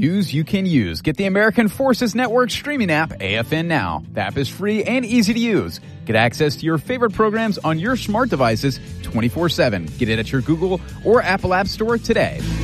News you can use. Get the American Forces Network streaming app, AFN Now. The app is free and easy to use. Get access to your favorite programs on your smart devices 24/7. Get it at your Google or Apple App Store today.